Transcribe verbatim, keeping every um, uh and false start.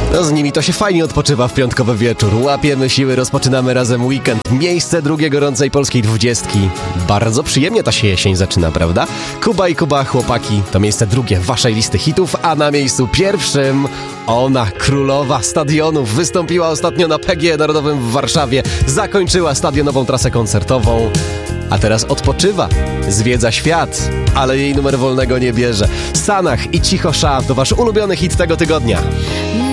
No z nimi to się fajnie odpoczywa w piątkowy wieczór. Łapiemy siły, rozpoczynamy razem weekend. Miejsce drugie gorącej polskiej dwudziestki. Bardzo przyjemnie ta się jesień zaczyna, prawda? Kuba i Kuba, chłopaki, to miejsce drugie waszej listy hitów, a na miejscu pierwszym ona, królowa stadionów, wystąpiła ostatnio na P G E Narodowym w Warszawie, zakończyła stadionową trasę koncertową, a teraz odpoczywa, zwiedza świat, ale jej numer wolnego nie bierze. Sanach i Cicho Sza to wasz ulubiony hit tego tygodnia.